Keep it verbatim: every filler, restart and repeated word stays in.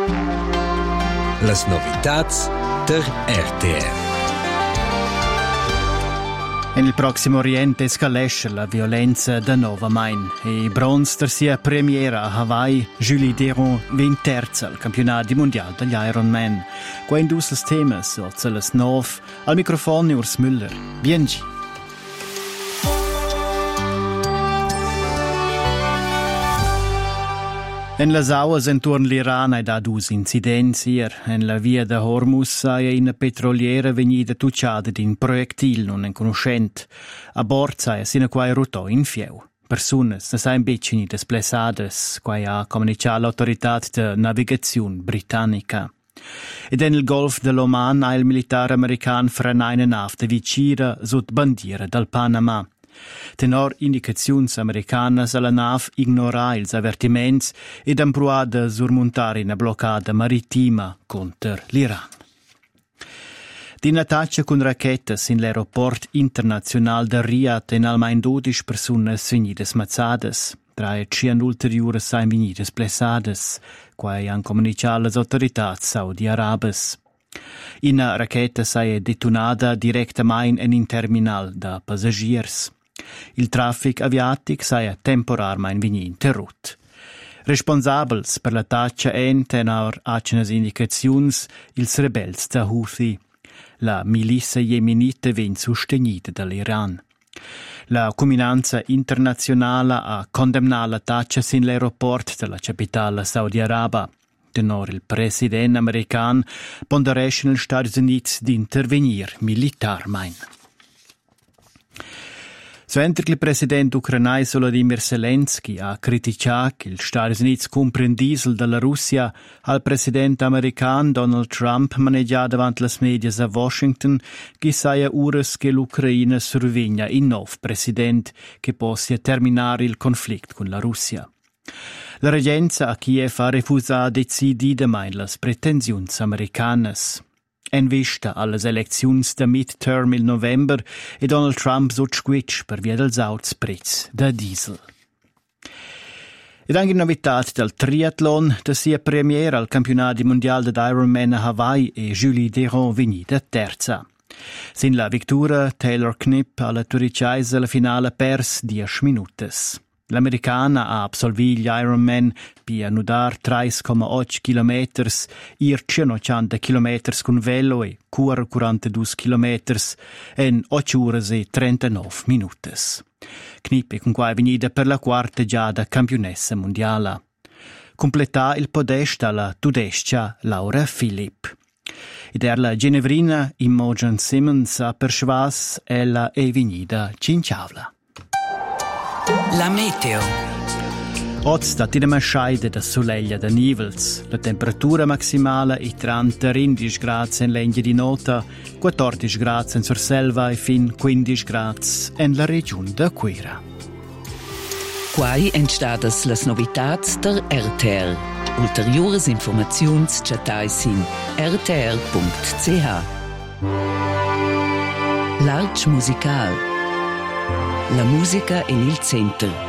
Las novitats der R T R. Nel prossimo Oriente escalesce la violenza da Nova Main e bronze der sia premiera a Hawaii, Julie Deron vin terza al campionato mondiale degli Ironman. Qua indus les temas, o les nov, al microfono Urs Müller. Biengi. En las auas entorn l'Iran hai dat dus incidents ier. En la via de Hormuz hai una petroliera vegnida tucciada d'in proiectil non enconoscent. A bord sai sina quai rutò in fieu. Personas ne sain becini desplessades, quai ha comunicato l'autoritat de navigazione britannica. Ed en il golf de l'Oman ha il militare american frenaina nav de vicira sut bandiera dal Panama. Tenor indicaziuns americanas alla nav ignora ils avertiments ed empruà de surmontare una bloccada marittima contro l'Iran. D'in attacca con rachetas in l'aeroport internazional de Riyadh en almain dodici personas venidas mazzades. Tra e cian ulteriores sain venidas blessades, quai han comunicato las autoritats saudi-arabes. Ina racheta sai detonada directamain en in terminal da passagiers. Il traffic aviatic saia temporarmein vegni interrut. Responsabels per l'attacca en tenor acenas indicaziuns ils rebels da Houthi. La milizia yemenita ven sostegnida dall'Iran. La comunanza internazionale ha condemnato l'attacca sin l'aeroport della capitale saudi-araba. Tenor il presidente american ponderesce negli Stati Uniti di intervenir militarmein. Suenter il presidente ucrainai Volodymyr Zelensky ha criticato che gli Stati Uniti comprano diesel dalla Russia al presidente americano Donald Trump maneggia davanti le medias a Washington che saia ures che l'Ucraina survegna il nuovo presidente che possa terminare il conflitto con la Russia. La regenza a Kiev ha refusato decididamente le pretensioni americanas. En vista alle elecziuns da midterm il november e Donald Trump sut squitsch per via dels auts prezz da diesel. Ed anche novitat del triathlon, da sia premiera al campionato mondiale d'Ironman a Hawaii e Julie Deron venida terza. Sin la victoria, Taylor Knipp alla Turiciais alla finale pers dieci minutes. L'americana ha absolvito gli Ironman per nudar tre virgola otto chilometri, ir centottanta chilometri con velo e cur quarantadue chilometri in otto ore e trentanove minuti. Knipp è con qua venuta per la quarta giada campionessa mondiale. Completà il podest alla tudescia Laura Philipp. Ed er la genevrina Imogen Simmons ha persuas ella è venuta cinciavla. La meteo. Oggi sta in una scheide da soleglia da nivels. La temperatura maximale è trenta gradi in legna di nota, quattordici gradi in Surselva e fin quindici gradi in la regione da Quera. Quai entstadas las novitats der R T R. Ulteriores informaziuns chatais in r t r punct c h. L'Arch musical. La musica in il centro.